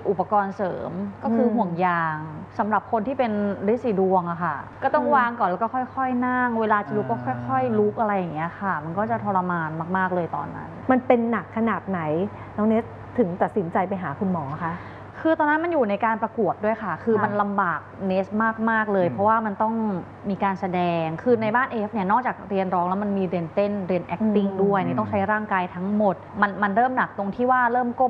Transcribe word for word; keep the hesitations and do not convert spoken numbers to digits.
อุปกรณ์เสริมก็คือห่วงยางสำหรับคนที่เป็นฤทธิ์สีดวงอะค่ะก็ต้องวางก่อนแล้วก็ค่อยๆนั่งเวลาจะลุกก็ค่อยๆลุกอะไรอย่างเงี้ยค่ะมันก็จะทรมานมากๆเลยตอนนั้นมันเป็นหนักขนาดไหนน้องเนสถึงตัดสินใจไปหาคุณหมอคะคือตอนนั้นมันอยู่ในการประกวดด้วยค่ะคือมันลำบากเนสมากๆเลยเพราะว่ามันต้องมีการแสดงคือในบ้านเอฟเนี่ยนอกจากเรียนร้องแล้วมันมีเรียนเต้นเรียน acting ด้วยนี่ต้องใช้ร่างกายทั้งหมดมันมันเริ่มหนักตรงที่ว่าเริ่มก้ม